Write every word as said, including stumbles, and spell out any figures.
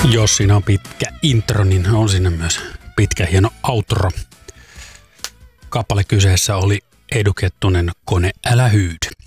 Jos siinä on pitkä intro, niin on siinä myös pitkä hieno outro. Kappale kyseessä oli Edu Kettunen, Kone älä hyydy.